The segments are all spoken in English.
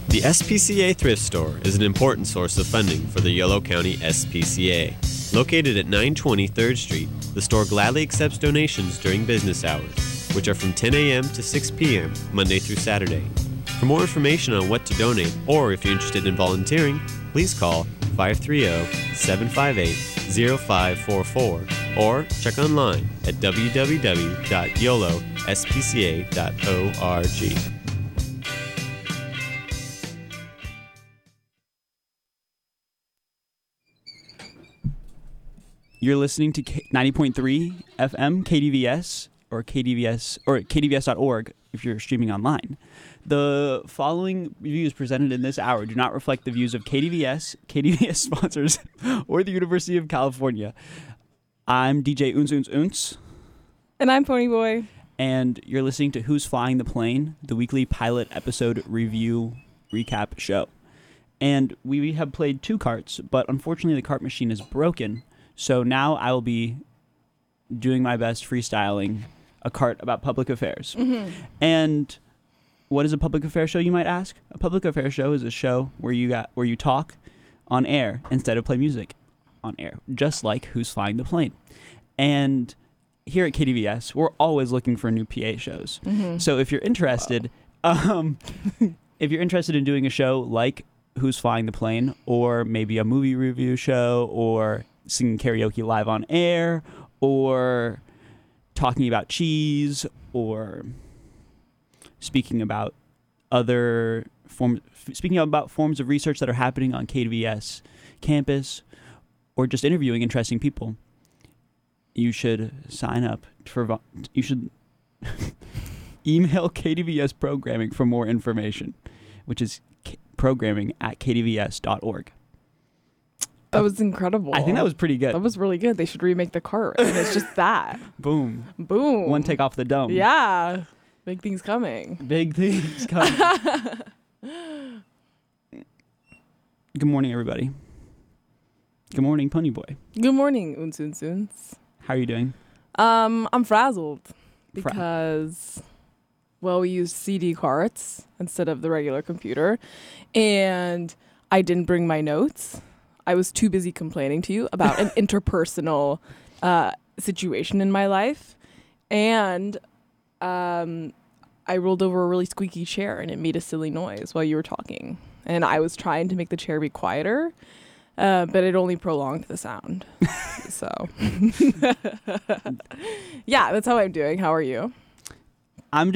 The SPCA Thrift Store is an important source of funding for the Yolo County SPCA. Located at 920 3rd Street, the store gladly accepts donations during business hours, which are from 10 a.m. to 6 p.m. Monday through Saturday. For more information on what to donate, or if you're interested in volunteering, please call 530-758-0544 or check online at www.yolospca.org. You're listening to 90.3 FM KDVS or KDVS.org if you're streaming online. The following views presented in this hour do not reflect the views of KDVS, KDVS sponsors, or the University of California. I'm DJ Unz. And I'm Ponyboy. And you're listening to Who's Flying the Plane, the weekly pilot episode review recap show. And we have played 2 carts, but unfortunately the cart machine is broken. So now I will be doing my best freestyling a cart about public affairs. Mm-hmm. And what is a public affairs show, you might ask? A public affairs show is a show where you talk on air instead of play music on air, just like Who's Flying the Plane. And here at KDVS, we're always looking for new PA shows. Mm-hmm. So if you're interested, if you're interested in doing a show like Who's Flying the Plane, or maybe a movie review show, or singing karaoke live on air, or talking about cheese, or speaking about forms of research that are happening on KDVS campus, or just interviewing interesting people, you should sign up you should email KDVS programming for more information, which is programming@kdvs.org. That was incredible. I think that was pretty good. That was really good. They should remake the cart. And it's just that. Boom. Boom. One take off the dome. Yeah. Big things coming. Big things coming. Good morning, everybody. Good morning, Ponyboy. Good morning, Unz. How are you doing? I'm frazzled because, we use CD carts instead of the regular computer. And I didn't bring my notes. I was too busy complaining to you about an interpersonal situation in my life. And I rolled over a really squeaky chair and it made a silly noise while you were talking. And I was trying to make the chair be quieter, but it only prolonged the sound. So, yeah, that's how I'm doing. How are you? I'm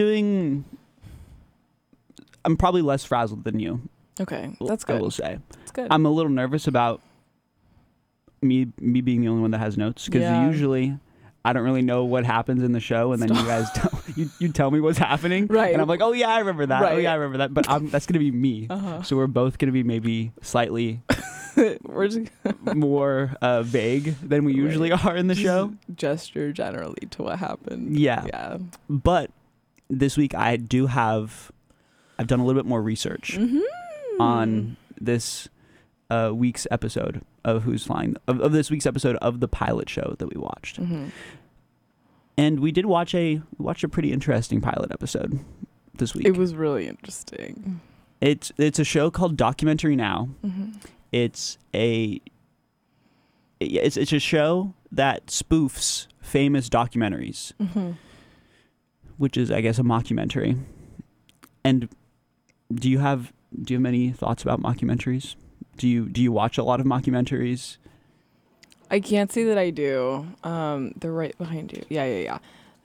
probably less frazzled than you. Okay, that's good. I will say. That's good. I'm a little nervous about me being the only one that has notes, because usually I don't really know what happens in the show, and then you guys you tell me what's happening, right? And I'm like, oh yeah, I remember that. Right. Oh yeah, I remember that. But that's gonna be me. Uh-huh. So we're both gonna be maybe slightly more vague than we usually are in the show. Gesture generally to what happened. Yeah. But this week I've done a little bit more research on this week's episode of Who's Flying, of this week's episode of the pilot show that we watched. Mm-hmm. And we did watch a pretty interesting pilot episode this week. It was really interesting. It's a show called Documentary Now. Mm-hmm. It's a show that spoofs famous documentaries, which is, I guess, a mockumentary. And do you have any thoughts about mockumentaries? Do you watch a lot of mockumentaries? I can't say that I do. They're right behind you. Yeah.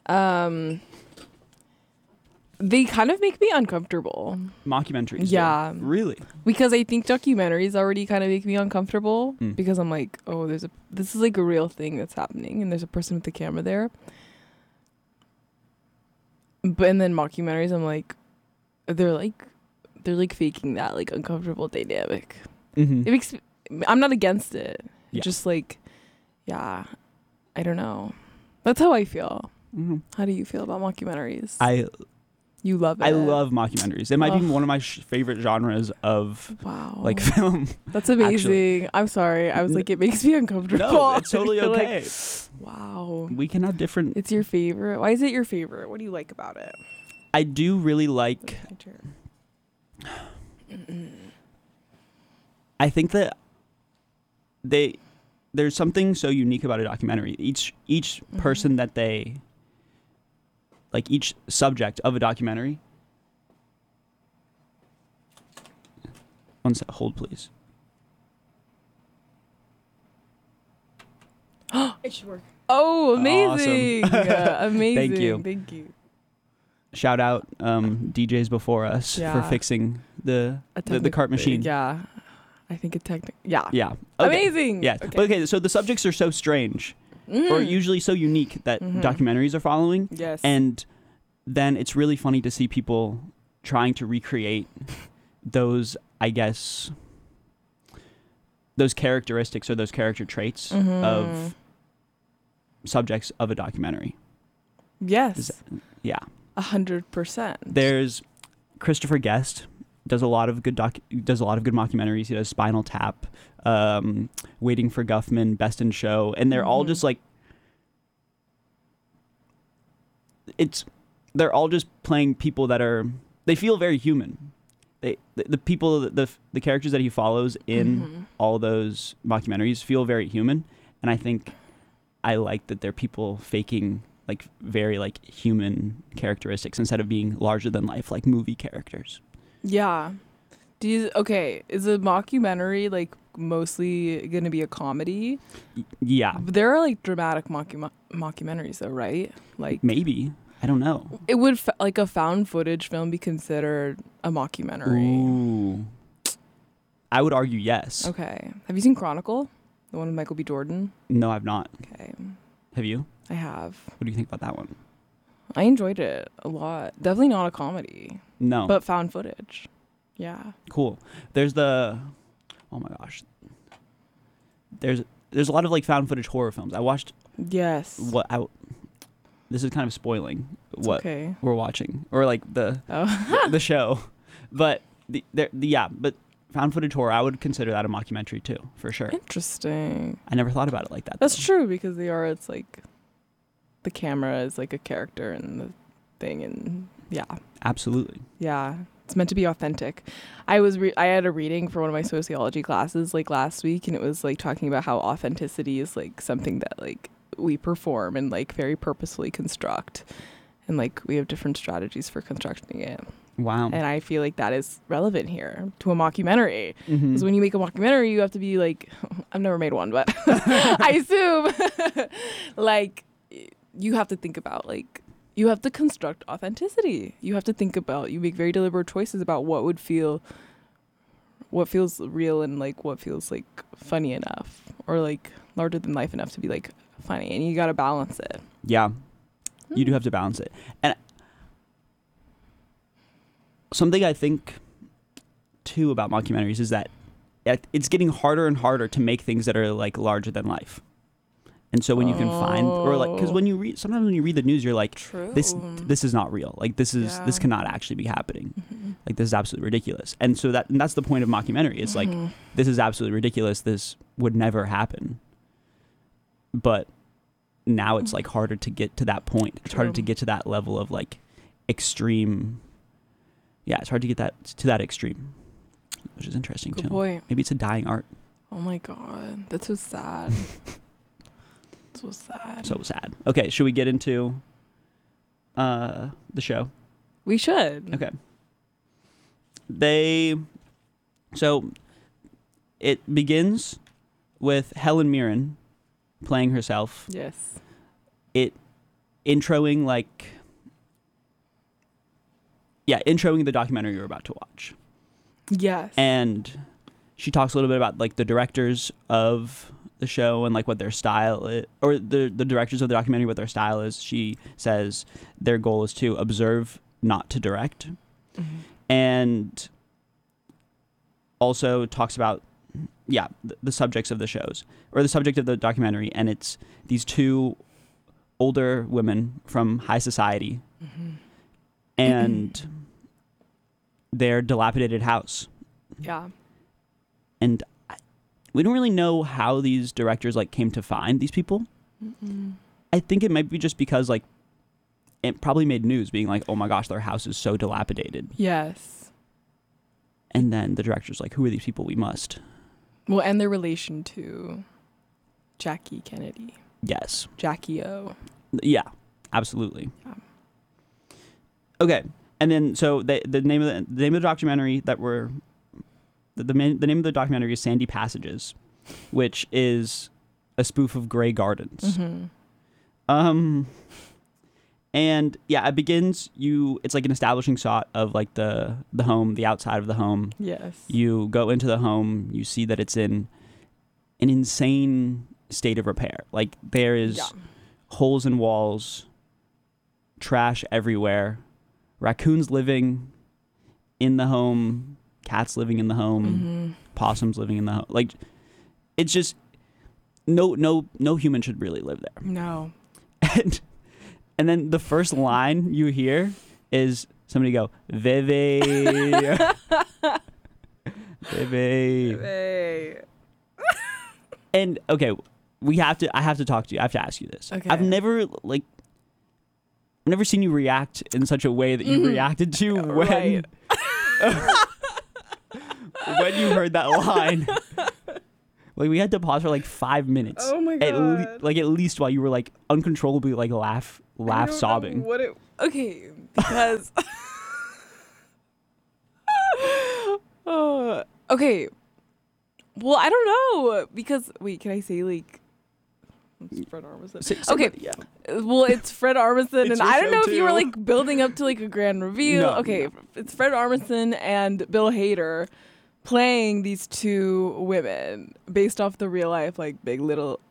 They kind of make me uncomfortable. Mockumentaries? Yeah. Really? Because I think documentaries already kind of make me uncomfortable because I'm like, oh, this is like a real thing that's happening and there's a person with the camera there. And then mockumentaries, I'm like, they're like faking that like uncomfortable dynamic. Mm-hmm. I'm not against it. Yeah. Just like, yeah, I don't know. That's how I feel. Mm-hmm. How do you feel about mockumentaries? You love it. I love mockumentaries. It might be one of my favorite genres of like film. That's amazing. Actually. I'm sorry. I was like, it makes me uncomfortable. No, it's totally okay. Like, wow. We can have different. It's your favorite. Why is it your favorite? What do you like about it? I do really like. I think that there's something so unique about a documentary. Each person that they, like each subject of a documentary. One sec, hold please. It should work. Oh, amazing. Awesome. Amazing. Thank you. Shout out DJs before us for fixing the cart machine. Yeah. I think it yeah. Yeah. Okay. Amazing. Yeah. Okay, so the subjects are so strange or usually so unique that documentaries are following. Yes. And then it's really funny to see people trying to recreate those, I guess, those characteristics or those character traits of subjects of a documentary. Yes. Yeah. 100%. There's Christopher Guest does a lot of good documentaries. He does Spinal Tap, Waiting for Guffman, Best in Show, and they're all just like they're all just playing people that they feel very human. The people the characters that he follows in all those documentaries feel very human, and I think I like that they're people faking like very like human characteristics instead of being larger than life like movie characters. Yeah. Is a mockumentary like mostly going to be a comedy? Yeah. There are like dramatic mockumentaries though, right? Like maybe. I don't know. It would like a found footage film be considered a mockumentary? Ooh. I would argue yes. Okay. Have you seen Chronicle? The one with Michael B. Jordan? No, I've not. Okay. Have you? I have. What do you think about that one? I enjoyed it a lot. Definitely not a comedy. No. But found footage. Yeah. Cool. There's oh my gosh. There's a lot of like found footage horror films. I watched. Yes. This is kind of spoiling what okay. we're watching or like the show, but but found footage horror I would consider that a mockumentary too for sure. Interesting. I never thought about it like that. That's true because it's like the camera is like a character in the thing and yeah. Absolutely. Yeah. It's meant to be authentic. I had a reading for one of my sociology classes like last week and it was like talking about how authenticity is like something that like we perform and like very purposefully construct and like we have different strategies for constructing it. Wow. And I feel like that is relevant here to a mockumentary because when you make a mockumentary you have to be like I've never made one but I assume like you have to think about like you have to construct authenticity. You have to think about, you make very deliberate choices about what feels real and like what feels like funny enough or like larger than life enough to be like funny and you got to balance it. Yeah. You do have to balance it. And something I think too about mockumentaries is that it's getting harder and harder to make things that are like larger than life. And so when you can find, or like, because sometimes when you read the news, you're like, True. this is not real. Like this cannot actually be happening. Like this is absolutely ridiculous. And so that's the point of mockumentary. It's like, this is absolutely ridiculous. This would never happen. But now it's like harder to get to that point. It's harder to get to that level of like extreme. Yeah, it's hard to get to that extreme, which is interesting too. Good point. Maybe it's a dying art. Oh my God, that's so sad. So sad. So sad. Okay, should we get into the show? We should. Okay. So it begins with Helen Mirren playing herself. Yes. Introing the documentary you're about to watch. Yes. And she talks a little bit about like the directors of the show and like what their style is, or the directors of the documentary, what their style is. She says their goal is to observe, not to direct. And also talks about the subjects of the shows or the subject of the documentary, and it's these two older women from high society and their dilapidated house. Yeah. And we don't really know how these directors like came to find these people. I think it might be just because like it probably made news being like, oh my gosh, their house is so dilapidated. Yes. And then the director's like, who are these people? We must. Well, and their relation to Jackie Kennedy. Yes. Jackie O. Yeah, absolutely. Yeah. Okay. And then, so the name of the documentary that we're... The name of the documentary is Sandy Passages, which is a spoof of Grey Gardens. Mm-hmm. And yeah, it begins, it's like an establishing shot of like the home, the outside of the home. Yes. You go into the home, you see that it's in an insane state of repair. Like there is holes in walls, trash everywhere, raccoons living in the home, cats living in the home, possums living in the home. Like it's just no human should really live there. No. And then the first line you hear is somebody go, Vivi. Vivi. Vivi. And okay, I have to talk to you. I have to ask you this. Okay. I've never seen you react in such a way that you reacted to when when you heard that line. Like we had to pause for like 5 minutes. Oh my god! At least while you were like uncontrollably like laugh sobbing. Okay, because okay. Well, I don't know because wait, can I say like it's Fred Armisen? Okay, yeah. Well, it's Fred Armisen, and I don't know if you were too. like building up to like a grand reveal. No, okay, no. It's Fred Armisen and Bill Hader playing these two women based off the real life like Big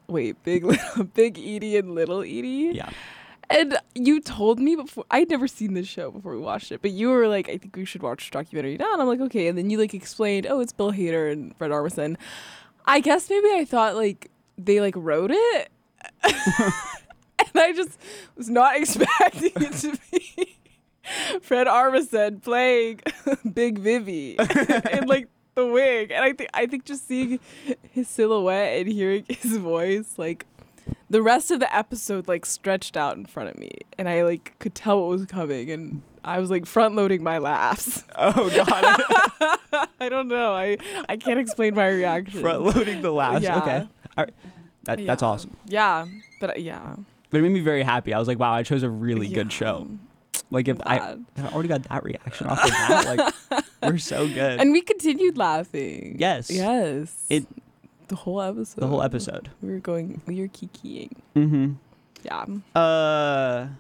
Edie and Little Edie. Yeah. And you told me before, I'd never seen this show before we watched it, but you were like, I think we should watch the documentary now. And I'm like, okay. And then you like explained, oh, it's Bill Hader and Fred Armisen. I guess maybe I thought like they like wrote it. And I just was not expecting it to be Fred Armisen playing Big Vivi in like the wig. And I think just seeing his silhouette and hearing his voice, like the rest of the episode like stretched out in front of me, and I like could tell what was coming, and I was like front loading my laughs. Oh god. I don't know. I can't explain my reaction. Front loading the laughs. Yeah. Okay. All right. That's awesome. Yeah, but yeah. But it made me very happy. I was like, wow, I chose a really good Yeah. show. Like if I Glad. already got that reaction off the bat, like we're so good. And we continued laughing. Yes. Yes. The whole episode. The whole episode. We were kikiing. Mm-hmm. Yeah.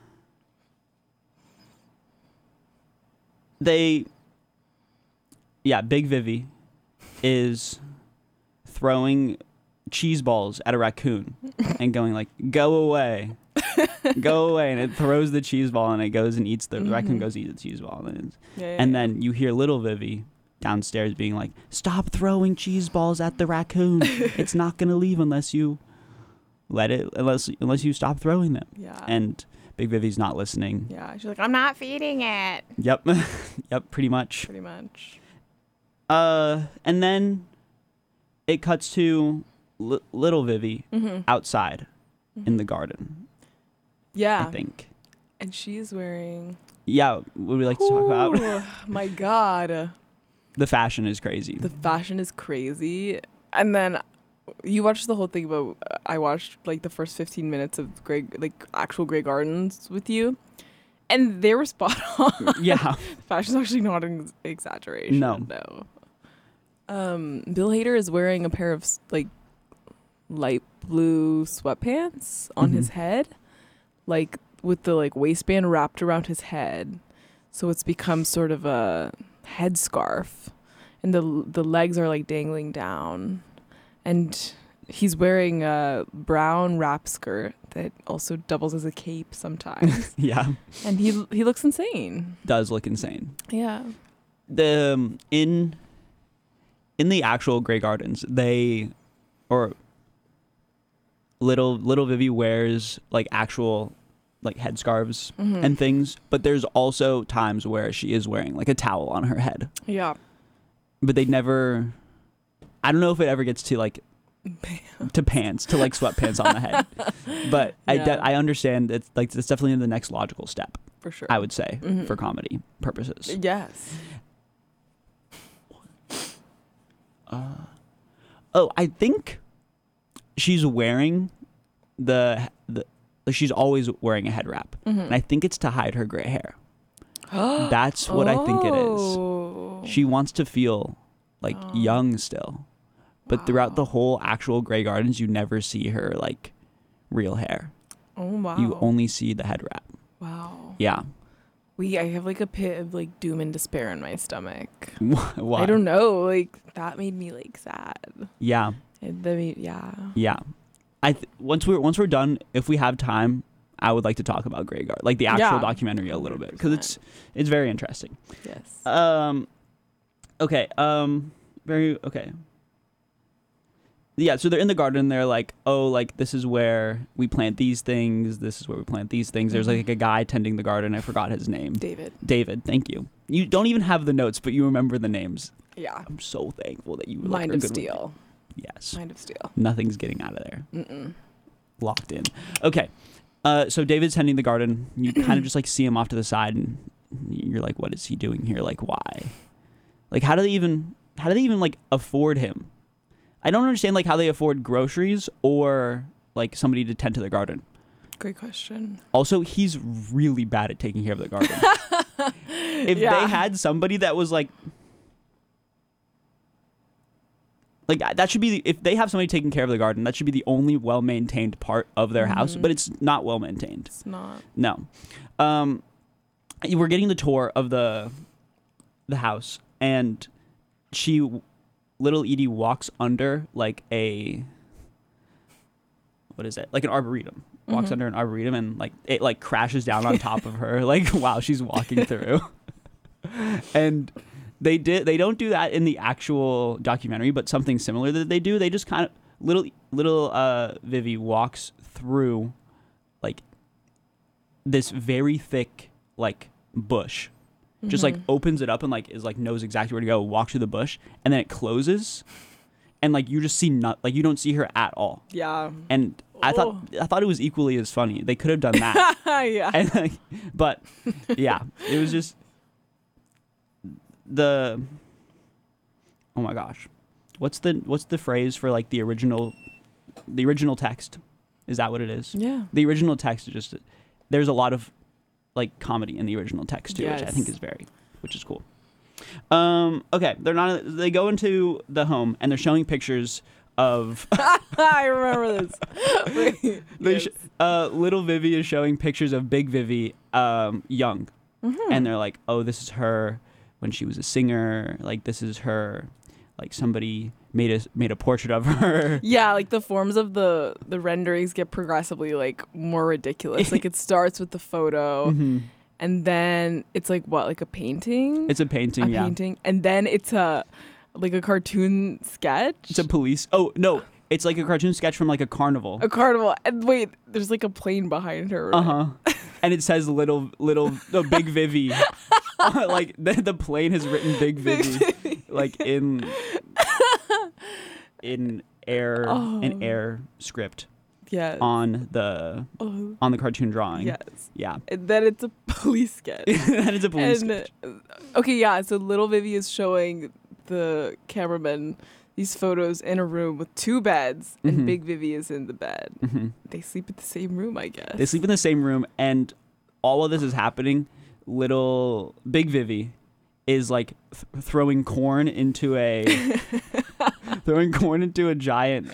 Big Vivi is throwing cheese balls at a raccoon and going like, go away. Go away. And it throws the cheese ball and it goes and eats the raccoon goes eat the cheese ball. And then you hear little Vivi downstairs being like, stop throwing cheese balls at the raccoon. It's not going to leave unless you let it, unless you stop throwing them. Yeah. And Big Vivi's not listening. Yeah. She's like, I'm not feeding it. Yep. Yep, pretty much. Pretty much. And then it cuts to little Vivi outside in the garden. Yeah. I think. And she's wearing... Yeah, would we like to talk about? Oh, my God. The fashion is crazy. The fashion is crazy. And then you watched the whole thing, but I watched like the first 15 minutes of actual Grey Gardens with you. And they were spot on. Yeah. Fashion's actually not an exaggeration. No. Bill Hader is wearing a pair of like light blue sweatpants on his head, like with the like waistband wrapped around his head, so it's become sort of a headscarf, and the legs are like dangling down, and he's wearing a brown wrap skirt that also doubles as a cape sometimes. Yeah. And he looks insane. Does look insane. Yeah. In the actual Grey Gardens, little Vivi wears like actual like headscarves and things, but there's also times where she is wearing like a towel on her head. Yeah. But they never, I don't know if it ever gets to like to pants, to like sweatpants on the head. But Yeah. I understand it's like it's definitely the next logical step, For sure. I would say, for comedy purposes. Yes. Oh, I think she's wearing she's always wearing a head wrap, and I think it's to hide her gray hair. That's what I think it is. She wants to feel like young still, but throughout the whole actual Grey Gardens, you never see her like real hair. Oh wow! You only see the head wrap. Wow. Yeah. I have like a pit of like doom and despair in my stomach. Why? I don't know. Like that made me like sad. Yeah. Yeah. Yeah. Once we're done, if we have time, I would like to talk about Grey Guard, like the actual documentary a little bit, because it's very interesting. Yes. Okay. Okay. Yeah, so they're in the garden. They're like, oh, like this is where we plant these things. This is where we plant these things. There's like a guy tending the garden. I forgot his name. David. Thank you. You don't even have the notes, but you remember the names. Yeah. I'm so thankful that you. Mind of Steel. Yes. Mind of Steel. Nothing's getting out of there. Locked in. Okay. So David's tending the garden. You kind of just like see him off to the side, and you're like, what is he doing here? Like, why? Like, how do they even like afford him? I don't understand like how they afford groceries or like somebody to tend to the garden. Great question. Also, he's really bad at taking care of the garden. If they had somebody that was like that should be if they have somebody taking care of the garden, that should be the only well-maintained part of their house, but it's not well-maintained. It's not. No. We're getting the tour of the house, and little Edie walks under like an arboretum. Walks under an arboretum, and like it like crashes down on top of her like while she's walking through. And they don't do that in the actual documentary, but something similar that they do. They just kind of little Vivi walks through like this very thick like bush. Just like opens it up and like is like knows exactly where to go, walks through the bush, and then it closes, and like you just see you don't see her at all. Yeah. And I thought it was equally as funny. They could have done that. Yeah. And like, but yeah, it was just oh my gosh, what's the phrase for like the original text? Is that what it is? Yeah. The original text is just there's a lot of like comedy in the original text too, yes. which I think which is cool. Okay, they go into the home and they're showing pictures of I remember this. Wait, little Vivi is showing pictures of Big Vivi young, and they're like, oh, this is her when she was a singer, like this is her, like somebody made a portrait of her. Yeah, like the forms of the renderings get progressively like more ridiculous. Like it starts with the photo, and then it's like what, like a painting? It's a painting, painting, and then it's like a cartoon sketch. It's a police. Oh no, it's like a cartoon sketch from like a carnival. A carnival, and wait, there's like a plane behind her. Right? And it says Big Vivi. Like the plane has written Big Vivi, like in air script. Yes. On the cartoon drawing. Yes. Yeah. And then it's a police sketch. sketch. Okay, yeah. So little Vivi is showing the cameraman these photos in a room with two beds, and Big Vivi is in the bed. They sleep in the same room, I guess. They sleep in the same room, and all of this is happening. Little Big Vivi is like throwing corn into a giant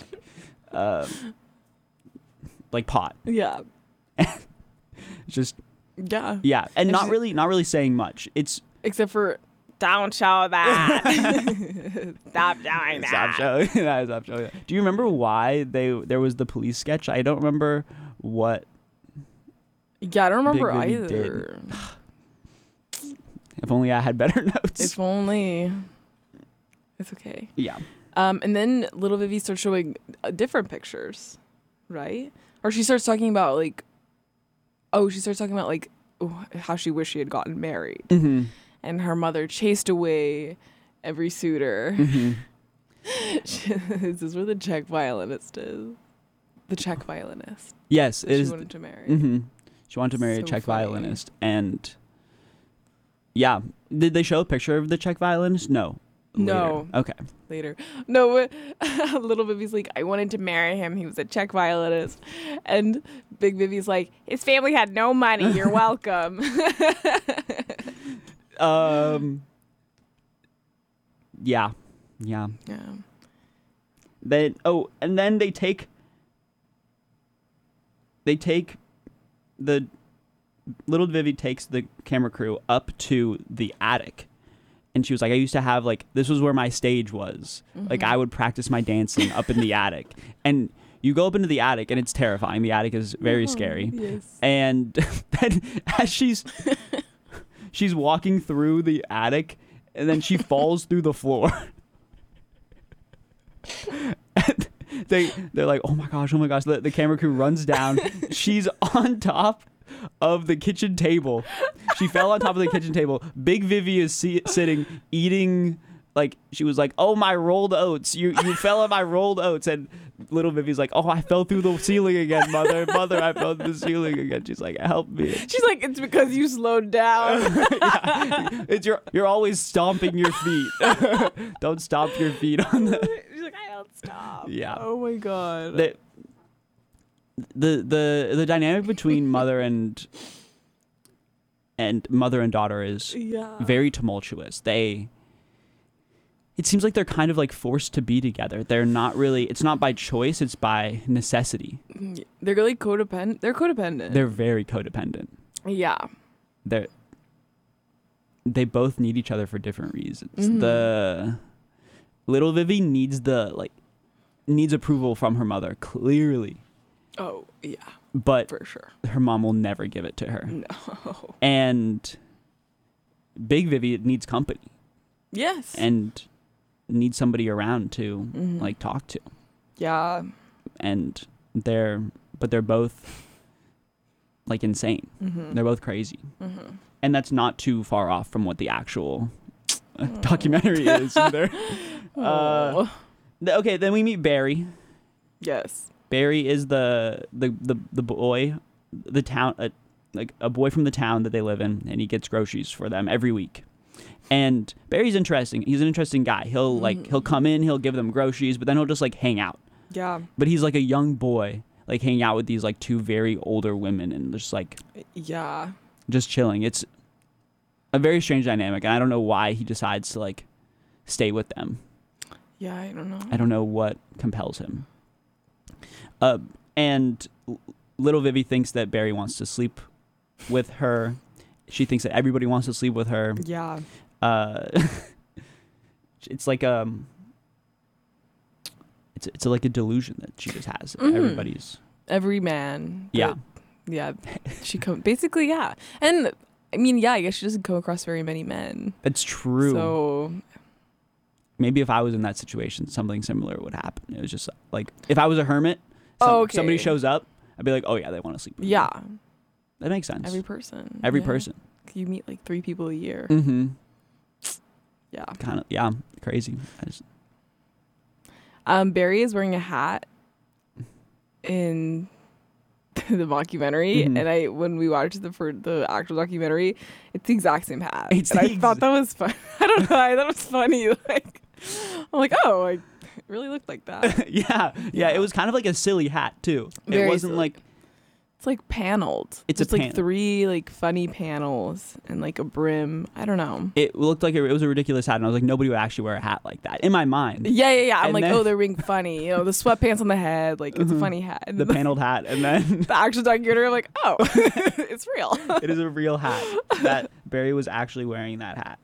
like pot. Yeah. Just yeah. Yeah, and not really saying much. It's except for don't show that. Stop showing that. Stop showing that. Do you remember why there was the police sketch? I don't remember what. Yeah, I don't remember Big Vivi either. Did. If only I had better notes. If only. It's okay. Yeah. And then little Vivi starts showing different pictures, right? Or she starts talking about like how she wished she had gotten married, and her mother chased away every suitor. This is where the Czech violinist is. The Czech violinist. Yes, it is. She wanted to marry. She wanted to marry a Czech violinist, and yeah, did they show a picture of the Czech violinist? No. No. Okay. Later. No, little Vivi's like, I wanted to marry him. He was a Czech violinist. And big Vivi's like, his family had no money. You're welcome. Yeah. Yeah. And then they take the little Vivi takes the camera crew up to the attic. And she was like, I used to have, like, this was where my stage was. Like, I would practice my dancing up in the attic. And you go up into the attic, and it's terrifying. The attic is very scary. Yes. And then as she's walking through the attic, and then she falls through the floor. And they're like, oh my gosh. The camera crew runs down. She's on top of the kitchen table. She fell on top of the kitchen table. Big Vivi is sitting eating, like, she was like, oh, my rolled oats. You fell on my rolled oats. And little Vivi's like, oh, I fell through the ceiling again, mother, I fell through the ceiling again. She's like, help me. She's like, it's because you slowed down. Yeah. You're always stomping your feet. Don't stomp your feet on the... She's like, I don't stop. Yeah. Oh my God. The dynamic between mother and daughter is very tumultuous. It seems like they're kind of like forced to be together. They're not really, it's not by choice, it's by necessity. They're really codependent. They're codependent. They're very codependent. Yeah. They both need each other for different reasons. The little Vivi needs approval from her mother, clearly. Oh, yeah. But for sure, her mom will never give it to her. No. And Big Vivi needs company. Yes. And needs somebody around to like talk to. Yeah. And they're both like insane. They're both crazy. And that's not too far off from what the actual documentary is either. Okay, then we meet Barry. Yes. Barry is the boy, the town, like a boy from the town that they live in, and he gets groceries for them every week. And Barry's interesting. He's an interesting guy. He'll come in, he'll give them groceries, but then he'll just like hang out. Yeah. But he's like a young boy, like hanging out with these like two very older women and just like just chilling. It's a very strange dynamic, and I don't know why he decides to like stay with them. Yeah, I don't know. I don't know what compels him. And little Vivi thinks that Barry wants to sleep with her. She thinks that everybody wants to sleep with her. Yeah. It's like it's like a delusion that she just has. Every man. Yeah. Yeah. She basically, yeah. And I mean, yeah, I guess she doesn't come across very many men. That's true. So maybe if I was in that situation, something similar would happen. It was just like if I was a hermit, somebody shows up, I'd be like, oh yeah, they want to sleep with me. That makes sense. Every person. Every person. You meet like 3 people a year. Yeah. Kind of, yeah, crazy. Barry is wearing a hat in the documentary, and when we watched the actual documentary, it's the exact same hat. I thought that was fun. I don't know. I thought it was funny. Like, I'm like, oh, it really looked like that. yeah. It was kind of like a silly hat too. Very it wasn't silly. like. It's like paneled. It's like 3 like funny panels and like a brim. I don't know. It looked like it was a ridiculous hat, and I was like, nobody would actually wear a hat like that in my mind. Yeah. I'm like, oh, they're being funny. The sweatpants on the head, like it's a funny hat. The paneled hat, and then the actual documentary. I'm like, oh, it's real. It is a real hat. That Barry was actually wearing that hat.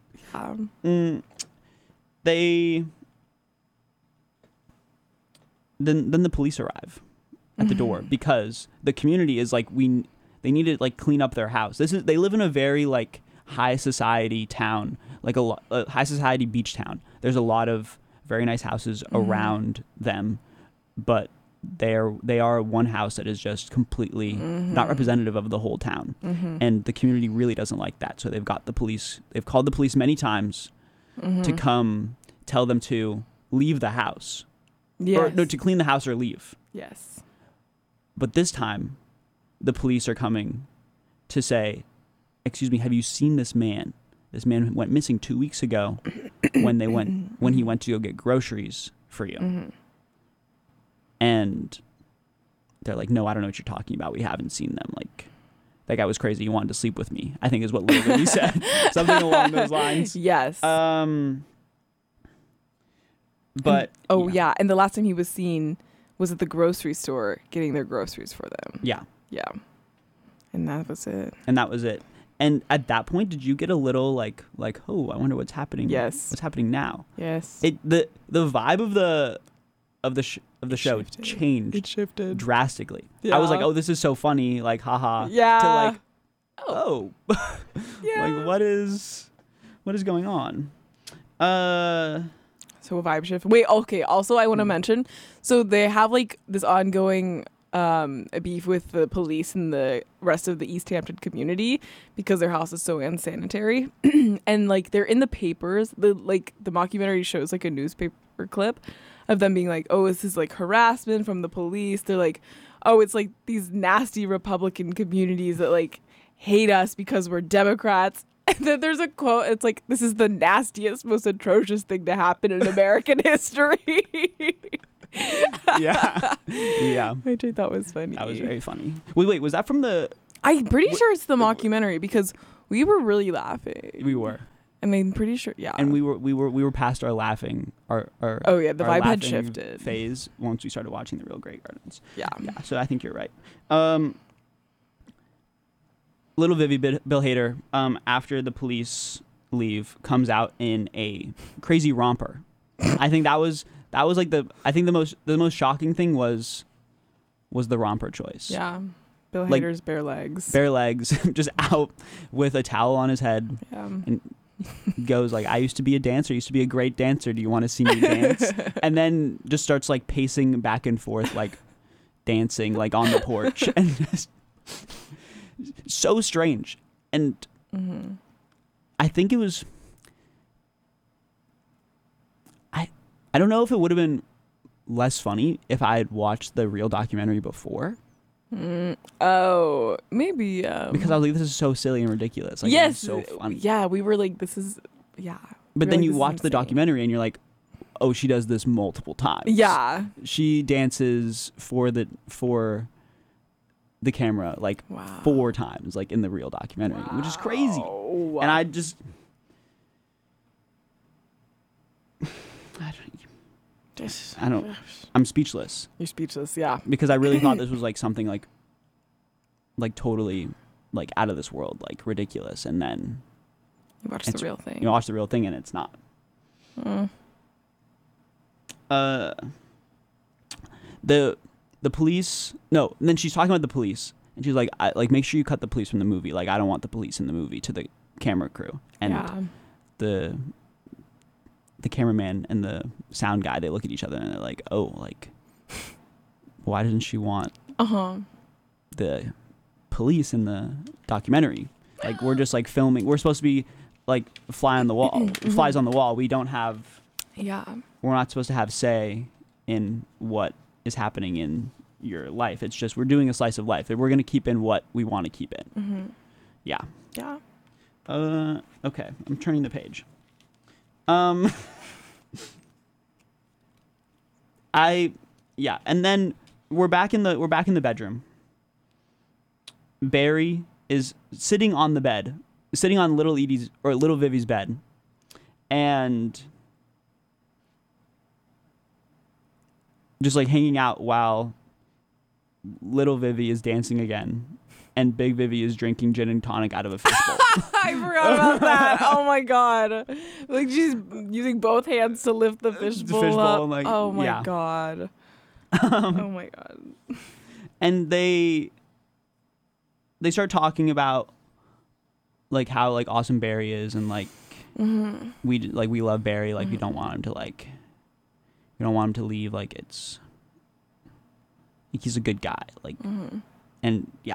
Then the police arrive at the door because the community is like they need to like clean up their house. They live in a very like high society town, like a high society beach town. There's a lot of very nice houses around them, but they are one house that is just completely not representative of the whole town. And the community really doesn't like that. So they've called the police many times to come tell them to leave the house. Yes. Or no, to clean the house or leave. Yes. But this time, the police are coming to say, excuse me, have you seen this man? This man went missing 2 weeks ago when they went when he went to go get groceries for you. Mm-hmm. And they're like, no, I don't know what you're talking about. We haven't seen them. Like, that guy was crazy. He wanted to sleep with me, I think is what Little Vinny said. Something along those lines. Yes. But yeah. And the last time he was seen was at the grocery store getting their groceries for them. Yeah. Yeah. And that was it. And at that point, did you get a little like, oh, I wonder what's happening? Yes. What's happening now? Yes. The vibe of the show shifted. changed. It shifted drastically. Yeah. I was like, oh, this is so funny, like, haha. Yeah. To like, oh, Yeah. like what is going on? So a vibe shift. Wait, okay. Also, I want to mention, so they have like this ongoing a beef with the police and the rest of the East Hampton community because their house is so unsanitary, and like they're in the papers. The mockumentary shows like a newspaper clip of them being like, oh, this is like harassment from the police. They're like, oh, it's like these nasty Republican communities that like hate us because we're Democrats. And then there's a quote, it's like, this is the nastiest, most atrocious thing to happen in American history. Yeah. Which I thought was funny. That was very funny. Wait, was that from the... I'm pretty sure it's the mockumentary because we were really laughing. We were. And I'm pretty sure, yeah. And we were past our laughing, our oh yeah, the our vibe had laughing shifted. phase once we started watching The Real Grey Gardens. Yeah. Yeah, so I think you're right. Little Vivi, Bill Hader, after the police leave, comes out in a crazy romper. I think that was like the most shocking thing was the romper choice. Yeah. Bill Like, Hader's bare legs. Bare legs, just out with a towel on his head. Yeah. And goes like, I used to be a dancer, used to be a great dancer. Do you want to see me dance? And then just starts like pacing back and forth, like dancing, like on the porch, and just so strange. And I think it was. I don't know if it would have been less funny if I had watched the real documentary before. Oh, maybe. Because I was like, this is so silly and ridiculous. Like, yes. It's so funny. Yeah, we were like, this is, yeah. But then like, you this is watch the insane. documentary and you're like, oh, she does this multiple times. Yeah. She dances for the camera like Wow. 4 times, like in the real documentary, which is crazy. Wow. And I just, I don't. I'm speechless You're speechless, yeah. because I really thought this was like something like totally like out of this world, like ridiculous, and then You watched the real thing. you watch the real thing and it's not. The police. No, and then she's talking about the police, and she's like, make sure you cut the police from the movie. Like, I don't want the police in the movie, to the camera crew. And yeah. the cameraman and the sound guy, they look at each other and they're like, oh, like, why doesn't she want the police in the documentary? Like, we're just like filming. We're supposed to be like flies on the wall. We don't have. Yeah. We're not supposed to have say in what is happening in your life. It's just we're doing a slice of life. We're going to keep in what we want to keep in. Yeah. Yeah. Okay. I'm turning the page. And then we're back in the bedroom. Barry is sitting on the bed, sitting on little Vivi's bed, and just like hanging out while little Vivi is dancing again, and big Vivi is drinking gin and tonic out of a fishbowl. I forgot about that. Oh my god! Like she's using both hands to lift the fishbowl up. Like, oh my yeah. god! Oh my god! And they start talking about like how like awesome Barry is, and like we love Barry, like we don't want him to leave, like it's like he's a good guy, like and yeah.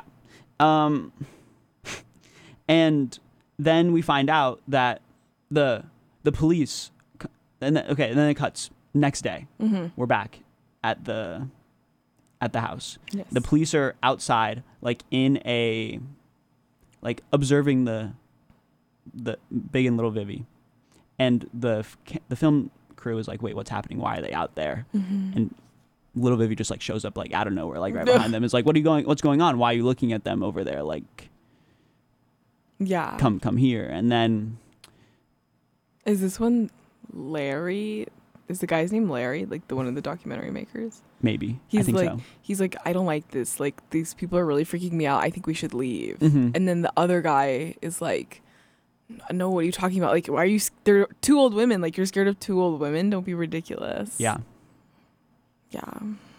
And then we find out that the police, and then it cuts. Next day, we're back at the house. Yes. The police are outside, like in a, like observing the big and little Vivi, and the film crew is like, wait, what's happening? Why are they out there? Mm-hmm. And little Vivi just like shows up like out of nowhere, like right behind them. It's like, what's going on? Why are you looking at them over there? Like, yeah. come here. And then Is this one Larry? Is the guy's name Larry? Like the one of the documentary makers? maybe I He's think like, so. he's like, I don't like this. Like these people are really freaking me out. I think we should leave. Mhm. And then the other guy is like, no, what are you talking about? Like, why are you? They're two old women. Like you're scared of two old women. Don't be ridiculous. Yeah. Yeah.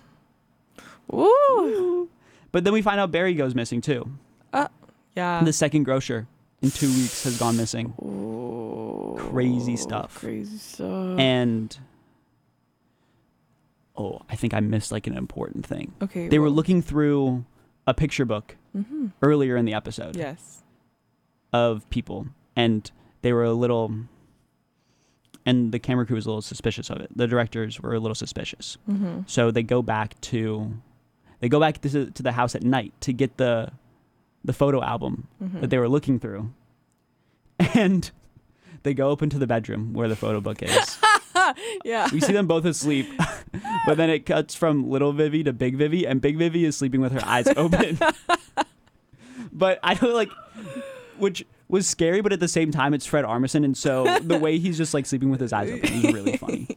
Woo. But then we find out Barry goes missing too. Yeah. The second grocer in 2 weeks has gone missing. Ooh, Crazy stuff. Crazy stuff. And I think I missed like an important thing. Okay. They were looking through a picture book Mm-hmm. earlier in the episode Yes. of people, and they were a little, and the camera crew was a little suspicious of it. The directors were a little suspicious. Mm-hmm. So they go back to the house at night to get the photo album Mm-hmm. that they were looking through, and they go up into the bedroom where the photo book is. Yeah. We see them both asleep, but then it cuts from little Vivi to big Vivi, and big Vivi is sleeping with her eyes open. But I don't like, which was scary, but at the same time, it's Fred Armisen, and so the way he's just like sleeping with his eyes open is really funny.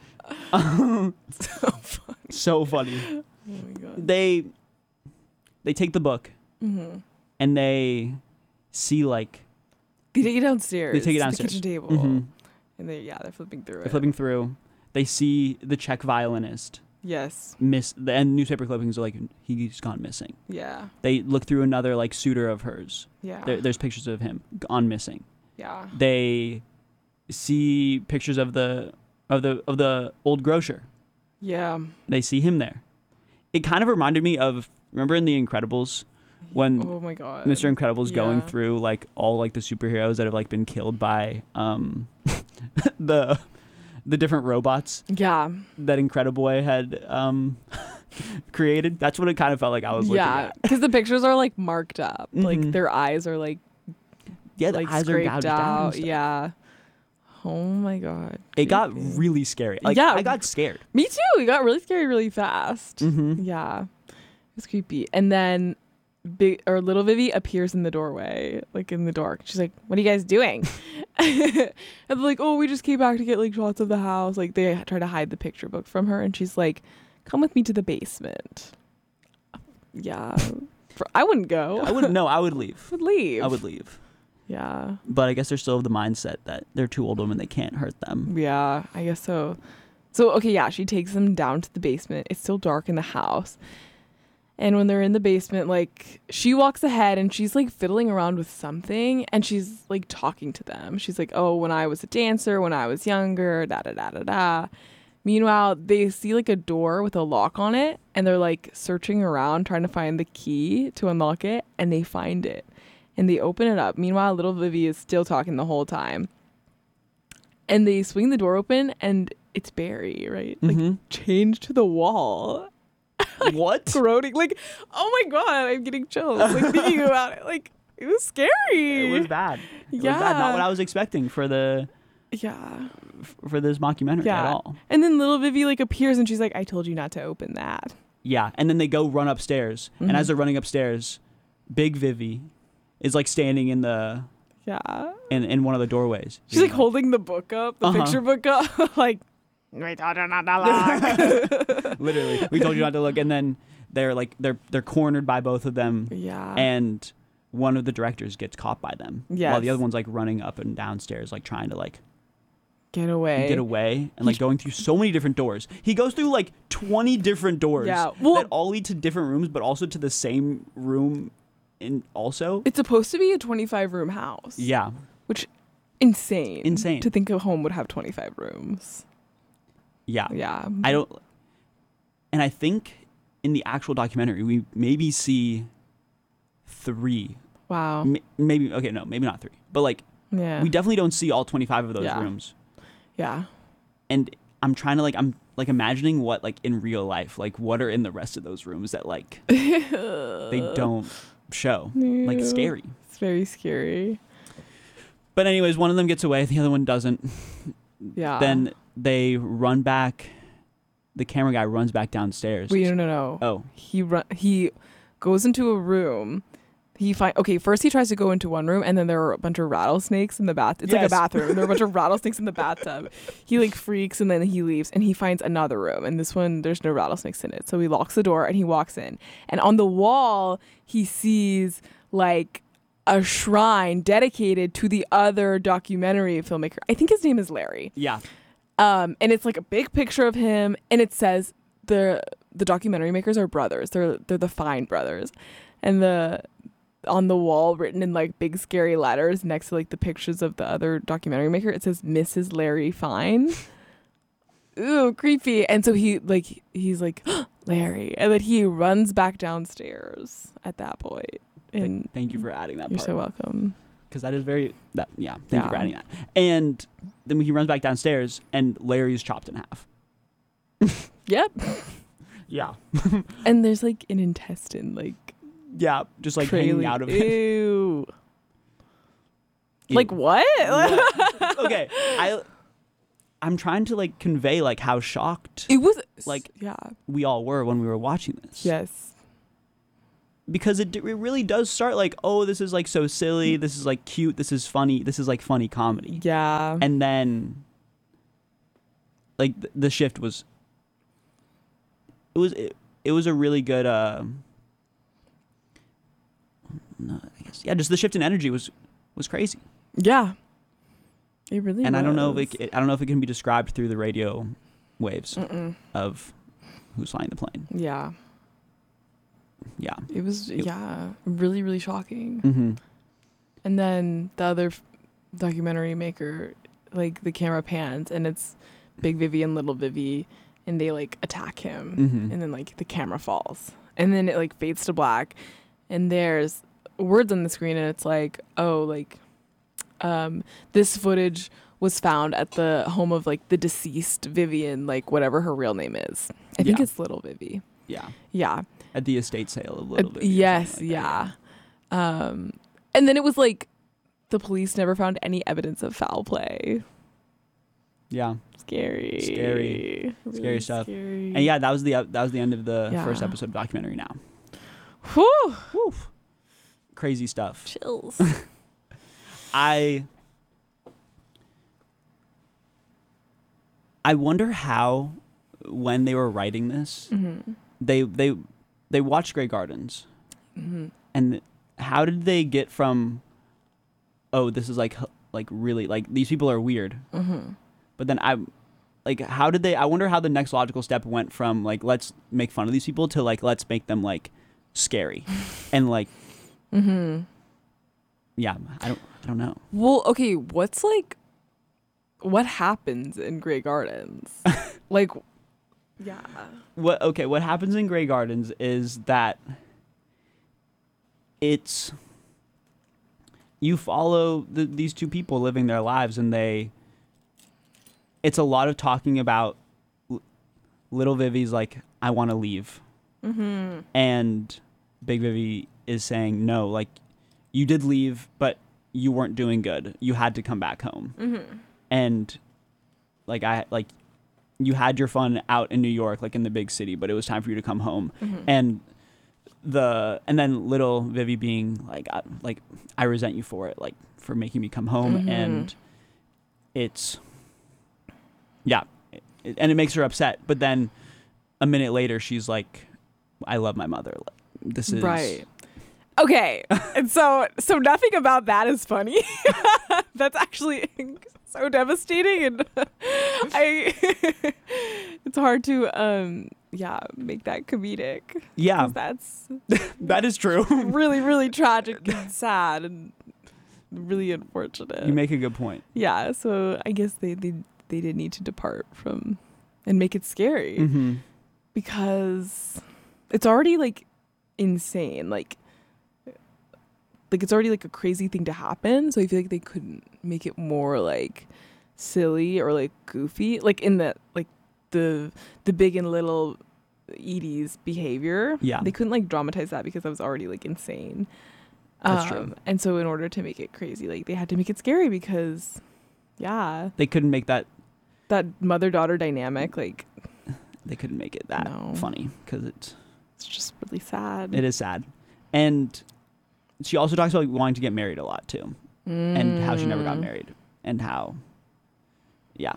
So funny. So funny. Oh my god. They take the book Mm-hmm. and they see like They take it downstairs. They take it to downstairs. The kitchen table. mhm, And they're flipping through they're it. flipping through. They see the Czech violinist Yes. and newspaper clippings are like, he's gone missing. Yeah. They look through another like suitor of hers. Yeah. There's pictures of him gone missing. Yeah. They see pictures of the old grocer. Yeah. They see him there. It kind of reminded me of, remember in The Incredibles when Oh my god. Mr. Incredible's going Yeah. through like all like the superheroes that have like been killed by the different robots Yeah. that Incrediboy had created. That's what it kind of felt like I was looking Yeah. at. Because the pictures are like marked up. Mhm. Like their eyes are like Yeah, the like eyes are scraped gouged out. out. and stuff. Yeah. Oh my god. It got Creepy. really scary. Like, Yeah. I got scared. Me too. It got really scary really fast. Mm-hmm. Yeah. It was creepy. And then little Vivi appears in the doorway, like in the dark. She's like, "What are you guys doing?" And they're like, "Oh, we just came back to get like shots of the house." Like they try to hide the picture book from her, and she's like, "Come with me to the basement." Yeah. I wouldn't go. I wouldn't know. I would leave. I would leave. I would leave. Yeah. But I guess they're still of the mindset that they're two old women. They can't hurt them. Yeah, I guess so. So, okay, yeah, she takes them down to the basement. It's still dark in the house. And when they're in the basement, like, she walks ahead and she's, like, fiddling around with something. And she's, like, talking to them. She's like, "Oh, when I was a dancer, when I was younger, da-da-da-da-da." Meanwhile, they see, like, a door with a lock on it. And they're, like, searching around, trying to find the key to unlock it. And they find it. And they open it up. Meanwhile, little Vivi is still talking the whole time. And they swing the door open, and it's Barry, right? Like, Mhm. chained to the wall. What? Corroding. Like, oh my God, I'm getting chills. Like, thinking about it. Like, it was scary. It was bad. It was bad. Not what I was expecting for this mockumentary Yeah. at all. And then little Vivi, like, appears, and she's like, "I told you not to open that." Yeah. And then they go run upstairs. And as they're running upstairs, Big Vivi is like standing in the Yeah. in one of the doorways. She's, like, holding the book up, the Uh-huh. picture book up. Like, "I told you not to look." Literally, we told you not to look. And then they're like they're cornered by both of them. Yeah. And one of the directors gets caught by them. While Yes. the other one's like running up and downstairs, like trying to like Get away. get away and like going through so many different doors. He goes through like 20 different doors Yeah, well- that all lead to different rooms, but also to the same room. And also, It's supposed to be a 25-room house. yeah, Which, insane. Insane. To think a home would have 25 rooms. yeah. Yeah. I don't, and I think in the actual documentary we maybe see 3. Wow. Maybe maybe not 3, but like Yeah. we definitely don't see all 25 of those Yeah. rooms. Yeah. And I'm trying to I'm imagining what like in real life, like what are in the rest of those rooms that like they don't show. Like Yeah. scary. It's very scary. But anyways, one of them gets away, the other one doesn't. Yeah. Then they run back. The camera guy runs back downstairs. Wait, no. Oh, He goes into a room. First he tries to go into one room, and then there are a bunch of rattlesnakes in the bath. It's like a Yes. bathroom. There are a bunch of rattlesnakes in the bathtub. He like freaks, and then he leaves, and he finds another room. And this one, there's no rattlesnakes in it. So he locks the door and he walks in. And on the wall, he sees like a shrine dedicated to the other documentary filmmaker. I think his name is Larry. yeah. And it's like a big picture of him, and it says the documentary makers are brothers. They're the Fine brothers, and on the wall, written in like big scary letters next to like the pictures of the other documentary maker, it says Mrs. Larry Fine. Ooh, creepy. And so he's like Larry, and then he runs back downstairs at that point. And Thank you for adding that you're part. so welcome. Because that is very thank you for adding that. And then he runs back downstairs, and Larry's chopped in half. Yep. Yeah. And there's like an intestine like Yeah, just like hanging out of it. Ew. Ew. Like what? Okay, I'm trying to like convey like how shocked It was Like- yeah. we all were when we were watching this. Yes. Because it really does start like, oh, this is like so silly, this is like cute, this is funny, this is like funny comedy. Yeah. And then like the shift was it was a really good no, I guess just the shift in energy was crazy. Yeah. It really And was. I don't know if it can be described through the radio waves of Who's Flying the Plane. Yeah. Yeah. It was really, really shocking. Mm-hmm. And then the other documentary maker, like the camera pans and it's Big Vivi and Little Vivi, and they like attack him, Mhm. and then like the camera falls, and then it like fades to black, and there's words on the screen, and it's like, oh, like this footage was found at the home of like the deceased Vivian, like whatever her real name is. I think Yeah. it's Little Vivi. Yeah. Yeah. At the estate sale of Little Vivi. or Yes, something like that. yeah. And then it was like the police never found any evidence of foul play. Yeah. Scary. Scary. Really Scary stuff. Scary. And yeah, that was the end of the Yeah. first episode of Documentary Now. Whew. Whew. Crazy stuff. Chills. I wonder how, when they were writing this, Mm-hmm. they watched Grey Gardens, Mm-hmm. and how did they get from, oh, this is like really like these people are weird, Mm-hmm. but then I wonder how the next logical step went from like let's make fun of these people to like let's make them like scary, and like Mm-hmm. yeah, I don't know. Well, okay, what happens in Grey Gardens? Like, yeah. What happens in Grey Gardens is that it's you follow these two people living their lives, and it's a lot of talking about Little Vivi's like, I want to leave, Mm-hmm. and Big Vivi is saying, no, like you did leave, but you weren't doing good, you had to come back home. Mm-hmm. And like you had your fun out in New York, like in the big city, but it was time for you to come home. Mm-hmm. And then Little Vivi being like I resent you for it, like for making me come home. Mhm. And it's and it makes her upset, but then a minute later she's like, I love my mother, like, this is Right. Okay. And so nothing about that is funny. That's actually so devastating, and it's hard to make that comedic. yeah 'Cause that's that is true. really, really tragic and sad and really unfortunate. You make a good point. Yeah, so I guess they did need to depart from and make it scary. Mm-hmm. Because it's already like insane, like it's already like a crazy thing to happen, so I feel like they couldn't make it more like silly or like goofy, like in the like the big and little Edie's behavior. Yeah. They couldn't like dramatize that because that was already like insane. That's true. And so in order to make it crazy, like they had to make it scary because They couldn't make that that mother-daughter dynamic, like, they couldn't make it that funny because it's just really sad. It is sad. And she also talks about wanting to get married a lot too, and how she never got married, and how, yeah.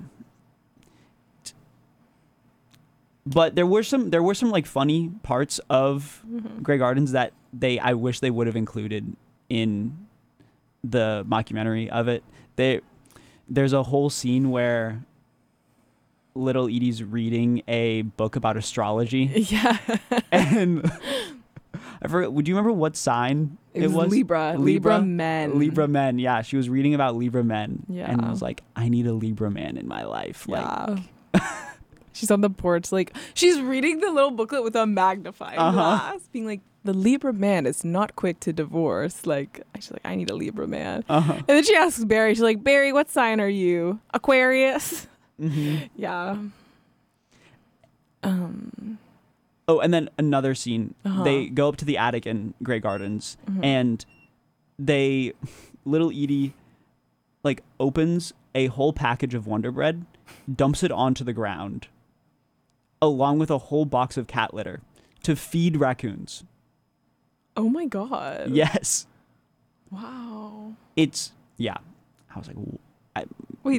But there were some like funny parts of Grey Gardens that I wish they would have included in the mockumentary of it. There's a whole scene where little Edie's reading a book about astrology. Yeah. And I forgot, would you remember what sign it was? Libra. Libra men. Libra men, yeah. She was reading about Libra men. Yeah. And was like, I need a Libra man in my life. Yeah. She's on the porch, like, she's reading the little booklet with a magnifying glass, being like, the Libra man is not quick to divorce. Like, she's like, I need a Libra man. And then she asks Barry, she's like, Barry, what sign are you? Aquarius? Yeah. Oh, and then another scene. They go up to the attic in Grey Gardens, and little Edie, like, opens a whole package of Wonder Bread, dumps it onto the ground, along with a whole box of cat litter, to feed raccoons. Oh my God. Yes. Wow. It's, yeah. I was like, wait,